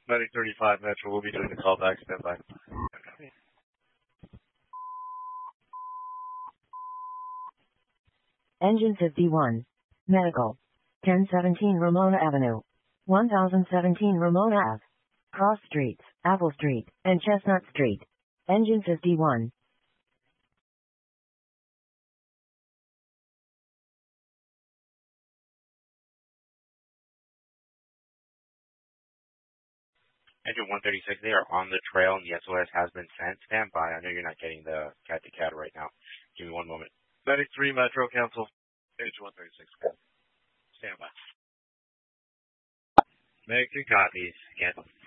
Medic 35 Metro will be doing the callback. Stand by. Engine 51. Medical. 1017 Ramona Avenue. 1017 Ramona Ave. Cross Streets, Apple Street, and Chestnut Street. Engine 51. Engine 136, they are on the trail and the SOS has been sent. Stand by. I know you're not getting the cat-to-cat right now. Give me 1 moment. Medic 3 Metro, cancel. Engine 136. Stand by. Medic 3 copies. Cancel.